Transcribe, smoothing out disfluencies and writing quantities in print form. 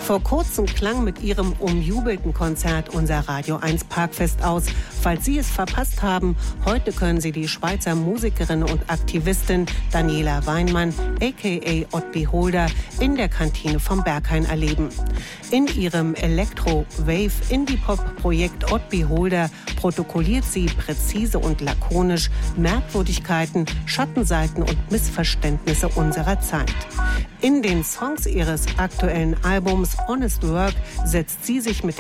Vor kurzem klang mit ihrem umjubelten Konzert unser Radio 1 Parkfest aus. Falls Sie es verpasst haben, heute können Sie die Schweizer Musikerin und Aktivistin Daniela Weinmann, a.k.a. Ottbi Holder, in der Kantine vom Berghain erleben. In ihrem Elektro-Wave-Indie-Pop-Projekt Ottbi Holder protokolliert sie präzise und lakonisch Merkwürdigkeiten, Schattenseiten und Missverständnisse unserer Zeit. In den Songs ihres aktuellen Albums Honest Work setzt sie sich mit